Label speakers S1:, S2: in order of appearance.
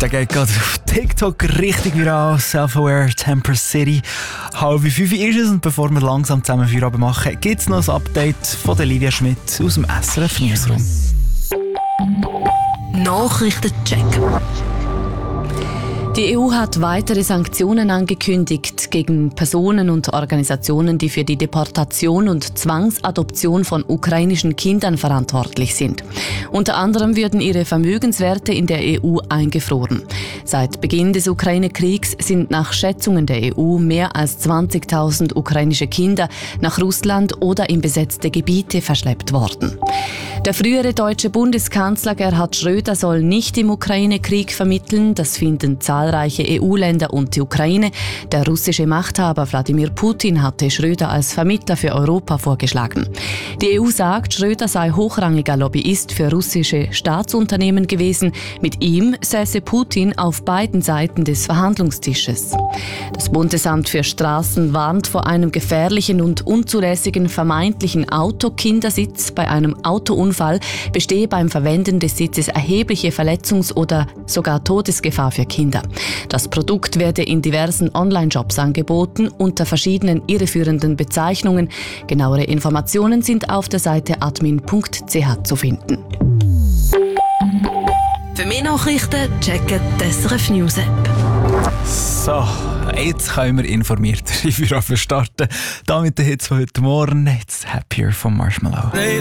S1: Der geht gerade auf TikTok richtig viral. Self-Aware Temper City. 4:30 ist es und bevor wir langsam zusammen Feierabend machen, gibt es noch ein Update von der Livia Schmidt aus dem SRF Newsroom.
S2: Nachrichtencheck. Die EU hat weitere Sanktionen angekündigt gegen Personen und Organisationen, die für die Deportation und Zwangsadoption von ukrainischen Kindern verantwortlich sind. Unter anderem würden ihre Vermögenswerte in der EU eingefroren. Seit Beginn des Ukraine-Kriegs sind nach Schätzungen der EU mehr als 20.000 ukrainische Kinder nach Russland oder in besetzte Gebiete verschleppt worden. Der frühere deutsche Bundeskanzler Gerhard Schröder soll nicht im Ukraine-Krieg vermitteln. Das finden zahlreiche EU-Länder und die Ukraine. Der russische Machthaber Wladimir Putin hatte Schröder als Vermittler für Europa vorgeschlagen. Die EU sagt, Schröder sei hochrangiger Lobbyist für russische Staatsunternehmen gewesen. Mit ihm säße Putin auf beiden Seiten des Verhandlungstisches. Das Bundesamt für Straßen warnt vor einem gefährlichen und unzulässigen vermeintlichen Autokindersitz. Bei einem Autounfall bestehe beim Verwenden des Sitzes erhebliche Verletzungs- oder sogar Todesgefahr für Kinder. Das Produkt werde in diversen Online-Shops angeboten, unter verschiedenen irreführenden Bezeichnungen. Genauere Informationen sind auf der Seite admin.ch zu finden. Für mehr Nachrichten checken die SRF News App.
S1: So, jetzt können wir informiert starten. Da mit den Hits von heute Morgen. Jetzt Happier von Marshmallow.